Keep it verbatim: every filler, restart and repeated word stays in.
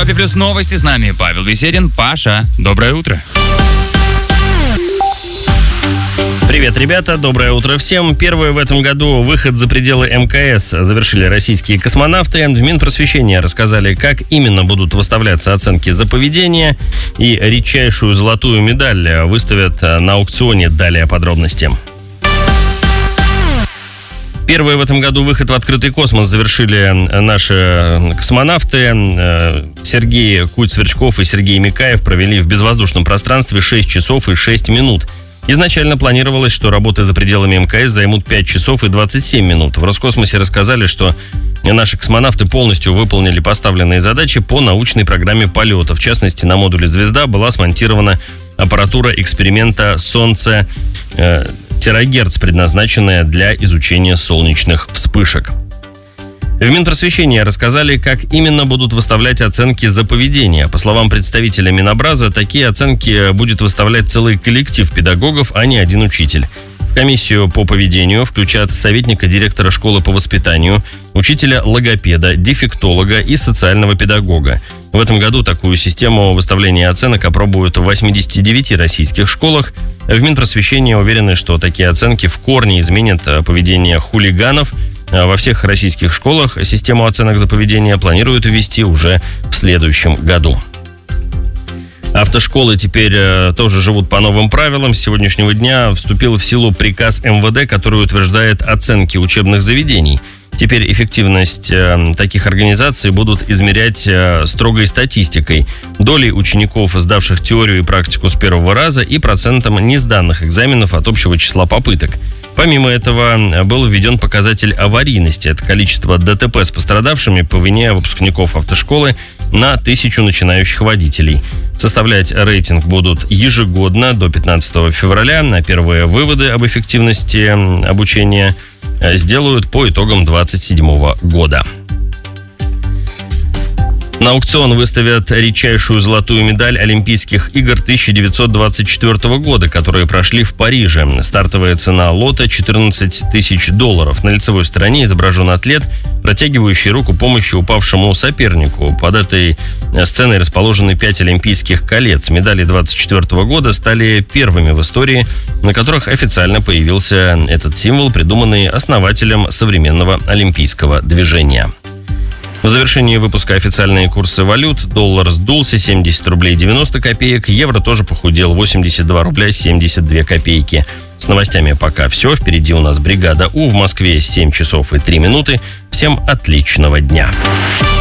Европе плюс новости. С нами Павел Беседин. Паша, доброе утро. Привет, ребята, доброе утро всем. Первый в этом году выход за пределы эм ка эс завершили российские космонавты. В Минпросвещении рассказали, как именно будут выставляться оценки за поведение, и редчайшую золотую медаль выставят на аукционе. Далее подробности. Первый в этом году выход в открытый космос завершили наши космонавты. Сергей Куть-Сверчков и Сергей Микаев провели в безвоздушном пространстве шесть часов и шесть минут. Изначально планировалось, что работы за пределами эм ка эс займут пять часов и двадцать семь минут. В Роскосмосе рассказали, что наши космонавты полностью выполнили поставленные задачи по научной программе полета. В частности, на модуле «Звезда» была смонтирована аппаратура эксперимента «Солнце э, терагерц», предназначенная для изучения солнечных вспышек. В Минпросвещении рассказали, как именно будут выставлять оценки за поведение. По словам представителя Минобраза, такие оценки будет выставлять целый коллектив педагогов, а не один учитель. В комиссию по поведению включат советника директора школы по воспитанию, учителя-логопеда, дефектолога и социального педагога. В этом году такую систему выставления оценок опробуют в восьмидесяти девяти российских школах. В Минпросвещении уверены, что такие оценки в корне изменят поведение хулиганов. Во всех российских школах систему оценок за поведение планируют ввести уже в следующем году. Автошколы теперь э, тоже живут по новым правилам. С сегодняшнего дня вступил в силу приказ эм вэ дэ, который утверждает оценки учебных заведений. Теперь эффективность э, таких организаций будут измерять э, строгой статистикой, долей учеников, сдавших теорию и практику с первого раза, и процентом несданных экзаменов от общего числа попыток. Помимо этого, был введен показатель аварийности. Это количество дэ тэ пэ с пострадавшими по вине выпускников автошколы на тысячу начинающих водителей. Составлять рейтинг будут ежегодно до пятнадцатого февраля. На первые выводы об эффективности обучения сделают по итогам двадцать седьмого года. На аукцион выставят редчайшую золотую медаль Олимпийских игр тысяча девятьсот двадцать четвёртого года, которые прошли в Париже. Стартовая цена лота – четырнадцать тысяч долларов. На лицевой стороне изображен атлет, протягивающий руку помощи упавшему сопернику. Под этой сценой расположены пять олимпийских колец. Медали двадцать четвёртого года стали первыми в истории, на которых официально появился этот символ, придуманный основателем современного олимпийского движения. В завершении выпуска официальные курсы валют. Доллар сдулся семьдесят рублей девяносто копеек. Евро тоже похудел восемьдесят два рубля семьдесят две копейки. С новостями пока все. Впереди у нас бригада У. В Москве семь часов и три минуты. Всем отличного дня.